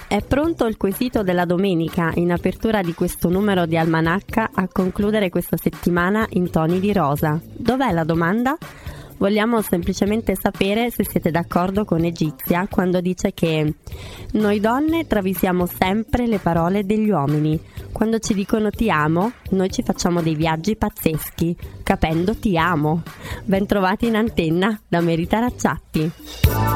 È pronto il quesito della domenica in apertura di questo numero di Almanacca a concludere questa settimana in toni di rosa. Dov'è la domanda? Vogliamo semplicemente sapere se siete d'accordo con Egizia quando dice che noi donne travisiamo sempre le parole degli uomini. Quando ci dicono ti amo, noi ci facciamo dei viaggi pazzeschi, capendo ti amo. Ben trovati in antenna da Merita Racciatti.